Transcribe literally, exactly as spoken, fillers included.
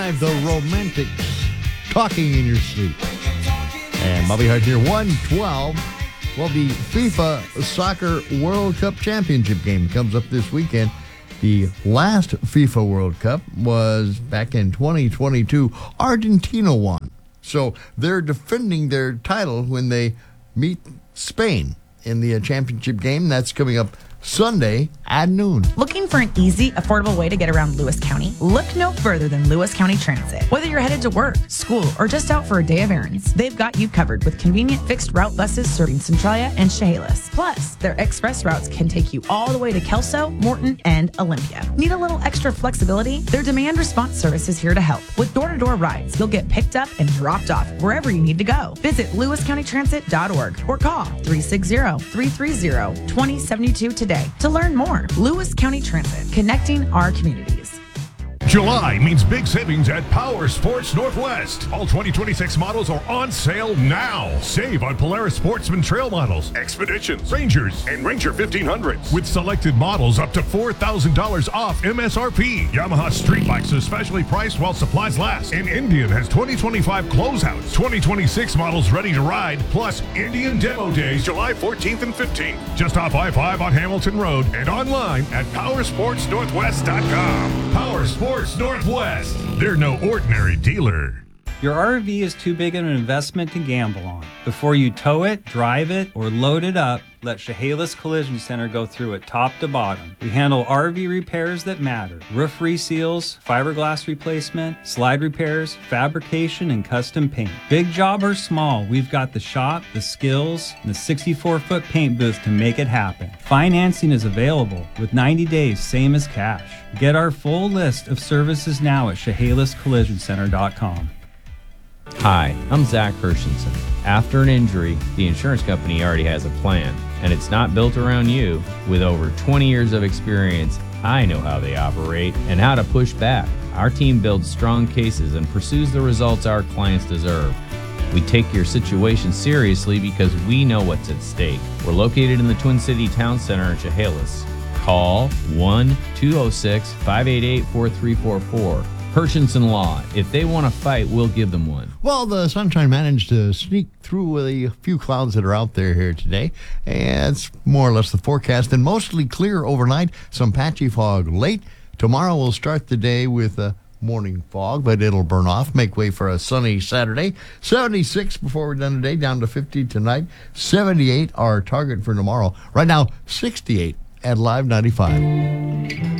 five, The Romantics, Talking in Your Sleep. And Bobby Hart here, one twelve. Well, the FIFA Soccer World Cup Championship game comes up this weekend. The last FIFA World Cup was back in twenty twenty-two. Argentina won. So they're defending their title when they meet Spain in the championship game. That's coming up Sunday at noon. Looking for an easy, affordable way to get around Lewis County? Look no further than Lewis County Transit. Whether you're headed to work, school, or just out for a day of errands, they've got you covered with convenient fixed route buses serving Centralia and Chehalis. Plus, their express routes can take you all the way to Kelso, Morton, and Olympia. Need a little extra flexibility? Their demand response service is here to help. With door-to-door rides, you'll get picked up and dropped off wherever you need to go. Visit lewis county transit dot org or call three six zero, three three zero, two zero seven two today to learn more. Lewis County Transit, connecting our communities. July means big savings at Power Sports Northwest. All twenty twenty-six models are on sale now. Save on Polaris Sportsman Trail models, Expeditions, Rangers, and Ranger fifteen hundreds. With selected models up to four thousand dollars off M S R P. Yamaha Street Bikes are specially priced while supplies last. And Indian has twenty twenty-five closeouts. twenty twenty-six models ready to ride, plus Indian Demo Days July fourteenth and fifteenth. Just off I five on Hamilton Road and online at power sports northwest dot com. Power Sports Northwest. They're no ordinary dealer. Your R V is too big an investment to gamble on. Before you tow it, drive it, or load it up, let Chehalis Collision Center go through it top to bottom. We handle R V repairs that matter. Roof reseals, fiberglass replacement, slide repairs, fabrication, and custom paint. Big job or small, we've got the shop, the skills, and the sixty-four foot paint booth to make it happen. Financing is available with ninety days, same as cash. Get our full list of services now at chehalis collision center dot com. Hi, I'm Zach Hershenson. After an injury, the insurance company already has a plan, and it's not built around you. With over twenty years of experience, I know how they operate and how to push back. Our team builds strong cases and pursues the results our clients deserve. We take your situation seriously because we know what's at stake. We're located in the Twin City Town Center in Chehalis. Call one two zero six, five eight eight, four three four four. Hershenson Law. If they want to fight, we'll give them one. Well, the sunshine managed to sneak through with a few clouds that are out there here today. And it's more or less the forecast. And mostly clear overnight, some patchy fog late. Tomorrow we'll start the day with a morning fog, but it'll burn off, make way for a sunny Saturday. seventy-six before we're done today, down to fifty tonight. seventy-eight our target for tomorrow. Right now, sixty-eight at Live ninety-five.